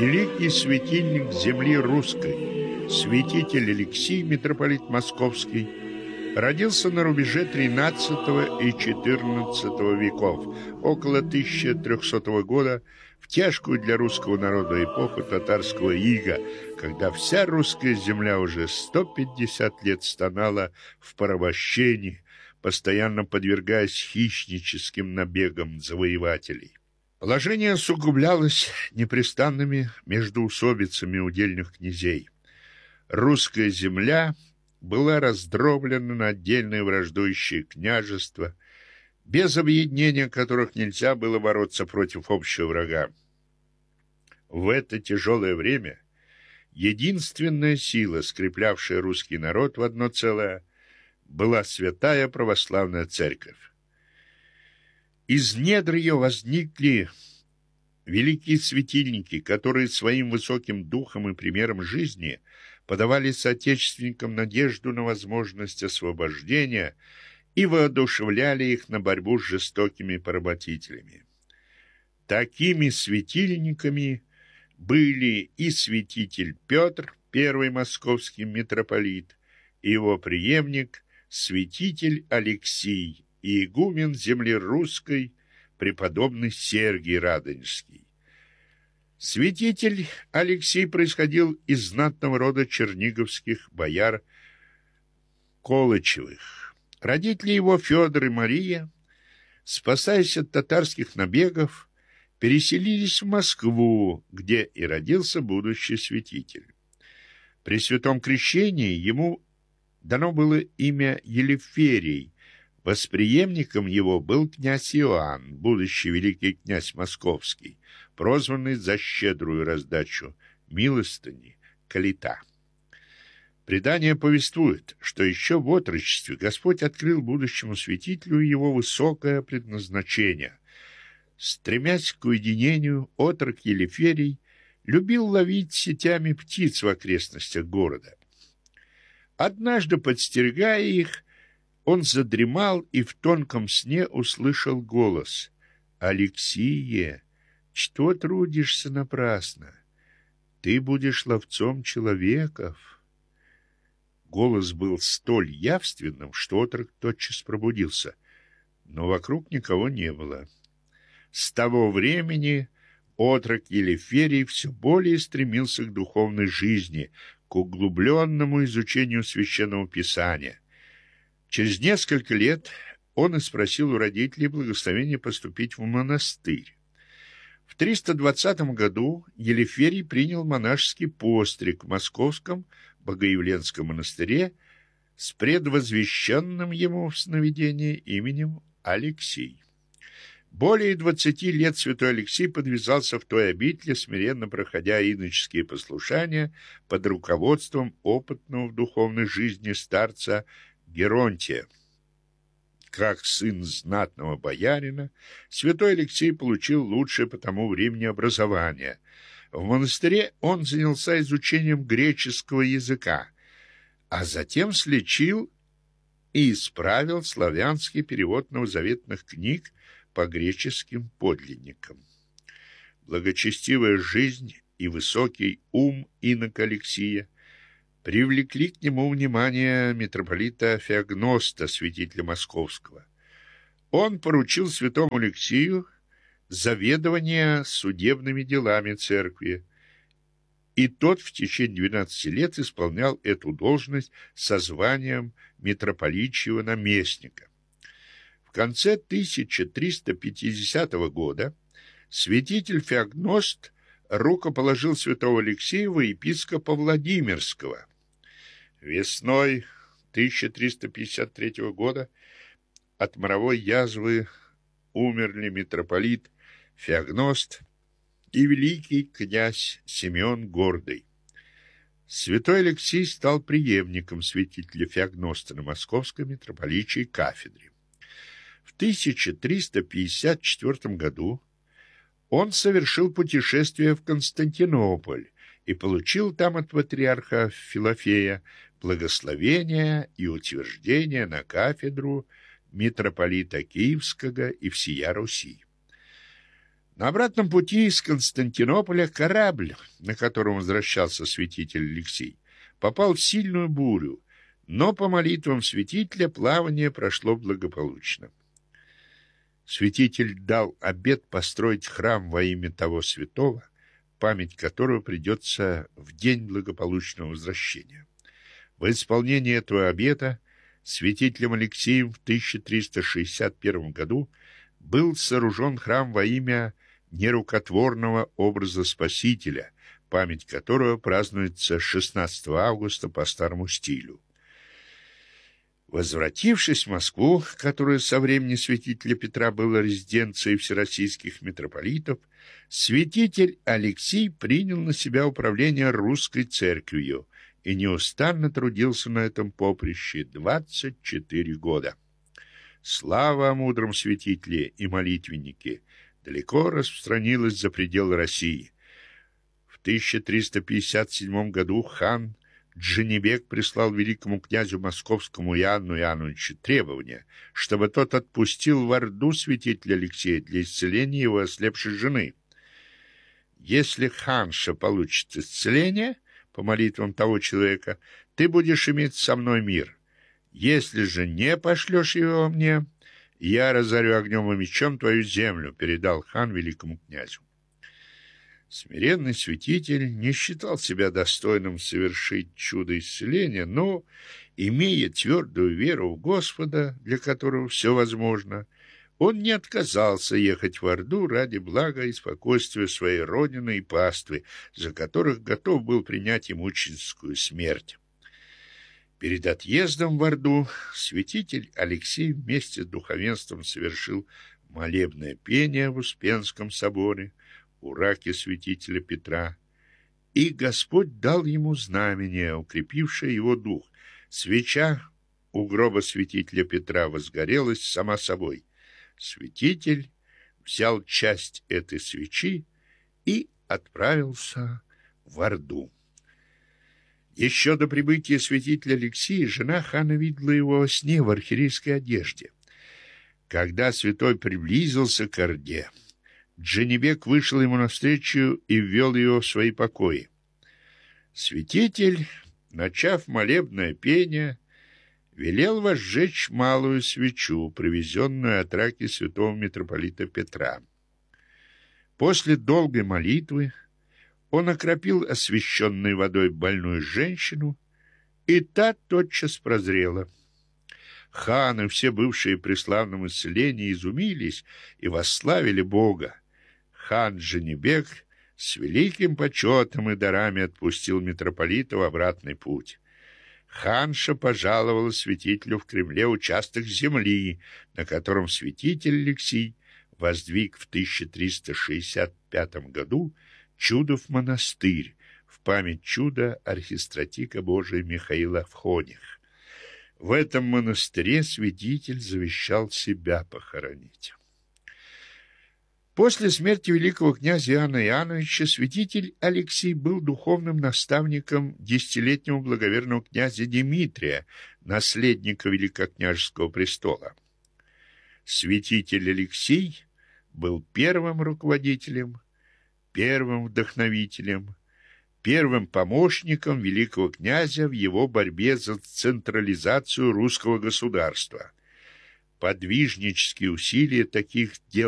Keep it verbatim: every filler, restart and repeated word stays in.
великий светильник земли русской, святитель Алексий, митрополит Московский, родился на рубеже тринадцатого и четырнадцатого веков, около тысяча трехсотого года, в тяжкую для русского народа эпоху татарского ига, когда вся русская земля уже сто пятьдесят лет стонала в порабощении, постоянно подвергаясь хищническим набегам завоевателей. Положение усугублялось непрестанными междоусобицами удельных князей. Русская земля была раздроблена на отдельные враждующие княжества, без объединения которых нельзя было бороться против общего врага. В это тяжелое время единственная сила, скреплявшая русский народ в одно целое, была Святая Православная Церковь. Из недр ее возникли великие светильники, которые своим высоким духом и примером жизни подавали соотечественникам надежду на возможность освобождения и воодушевляли их на борьбу с жестокими поработителями. Такими светильниками были и святитель Петр, первый московский митрополит, и его преемник, святитель Алексий, и игумен земли русской, преподобный Сергий Радонежский. Святитель Алексий происходил из знатного рода черниговских бояр Колычевых. Родители его, Федор и Мария, спасаясь от татарских набегов, переселились в Москву, где и родился будущий святитель. При святом крещении ему дано было имя Елеферий. Восприемником его был князь Иоанн, будущий великий князь Московский, прозванный за щедрую раздачу милостыни калита. Предание повествует, что еще в отрочестве Господь открыл будущему святителю его высокое предназначение. Стремясь к уединению, отрок Елеферий любил ловить сетями птиц в окрестностях города. Однажды, подстерегая их, он задремал и в тонком сне услышал голос: «Алексие, что трудишься напрасно? Ты будешь ловцом человеков». Голос был столь явственным, что отрок тотчас пробудился, но вокруг никого не было. С того времени отрок Елеферий все более стремился к духовной жизни, к углубленному изучению Священного Писания. Через несколько лет он и спросил у родителей благословения поступить в монастырь. В триста двадцатом году Елеферий принял монашеский постриг в Московском Богоявленском монастыре с предвозвещенным ему в сновидении именем Алексий. Более двадцати лет святой Алексий подвязался в той обители, смиренно проходя иноческие послушания под руководством опытного в духовной жизни старца Геронтия. Как сын знатного боярина, святой Алексей получил лучшее по тому времени образование. В монастыре он занялся изучением греческого языка, а затем слечил и исправил славянский перевод новозаветных книг по греческим подлинникам. Благочестивая жизнь и высокий ум инока Алексия привлекли к нему внимание митрополита Феогноста, святителя Московского. Он поручил святому Алексию заведование судебными делами церкви, и тот в течение двенадцати лет исполнял эту должность со званием митрополичьего наместника. В конце тысяча триста пятидесятого года святитель Феогност рукоположил святого Алексея во епископа Владимирского. Весной тысяча триста пятьдесят третьего года от моровой язвы умерли митрополит Феогност и великий князь Симеон Гордый. Святой Алексий стал преемником святителя Феогноста на Московской митрополичьей кафедре. В тысяча триста пятьдесят четвёртом году он совершил путешествие в Константинополь и получил там от патриарха Филофея благословение и утверждение на кафедру митрополита Киевского и всея Руси. На обратном пути из Константинополя корабль, на котором возвращался святитель Алексий, попал в сильную бурю, но по молитвам святителя плавание прошло благополучно. Святитель дал обет построить храм во имя того святого, память которого придется в день благополучного возвращения. В исполнение этого обета святителем Алексием в тысяча триста шестьдесят первом году был сооружен храм во имя нерукотворного образа Спасителя, память которого празднуется шестнадцатого августа по старому стилю. Возвратившись в Москву, которая со времени святителя Петра была резиденцией всероссийских митрополитов, святитель Алексий принял на себя управление русской церковью и неустанно трудился на этом поприще двадцать четыре года. Слава о мудром святителе и молитвеннике далеко распространилась за пределы России. В тысяча триста пятьдесят седьмом году хан Джанибек прислал великому князю московскому Иоанну Иоанновичу требование, чтобы тот отпустил в Орду святителя Алексея для исцеления его ослепшей жены. Если ханша получит исцеление, по молитвам того человека, ты будешь иметь со мной мир. Если же не пошлешь его мне, я разорю огнем и мечом твою землю, передал хан великому князю. Смиренный святитель не считал себя достойным совершить чудо исцеления, но, имея твердую веру в Господа, для которого все возможно, он не отказался ехать в Орду ради блага и спокойствия своей родины и паствы, за которых готов был принять и мученическую смерть. Перед отъездом в Орду святитель Алексей вместе с духовенством совершил молебное пение в Успенском соборе у раки святителя Петра, и Господь дал ему знамение, укрепившее его дух. Свеча у гроба святителя Петра возгорелась сама собой. Святитель взял часть этой свечи и отправился в Орду. Еще до прибытия святителя Алексия жена хана видела его во сне в архиерейской одежде. Когда святой приблизился к Орде, Джанибек вышел ему навстречу и ввел его в свои покои. Святитель, начав молебное пение, велел возжечь малую свечу, привезенную от раки святого митрополита Петра. После долгой молитвы он окропил освященной водой больную женщину, и та тотчас прозрела. Хан и все бывшие при славном исцелении изумились и восславили Бога. Хан Джанибек с великим почетом и дарами отпустил митрополита в обратный путь. Ханша пожаловала святителю в Кремле участок земли, на котором святитель Алексий воздвиг в тысяча триста шестьдесят пятом году Чудов монастырь в память чуда архистратика Божия Михаила Входних. В этом монастыре святитель завещал себя похоронить. После смерти великого князя Иоанна Иоанновича святитель Алексий был духовным наставником десятилетнего благоверного князя Дмитрия, наследника великокняжеского престола. Святитель Алексий был первым руководителем, первым вдохновителем, первым помощником великого князя в его борьбе за централизацию русского государства. Подвижнические усилия таких дел